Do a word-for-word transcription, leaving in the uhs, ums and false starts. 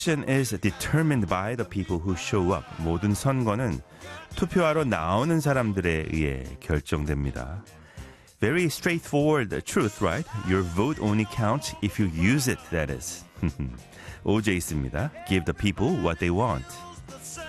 Election is determined by the people who show up. 모든 선거는 투표하러 나오는 사람들에 의해 결정됩니다. Very straightforward truth, right? Your vote only counts if you use it, that is. 오제이스입니다. Give the people what they want.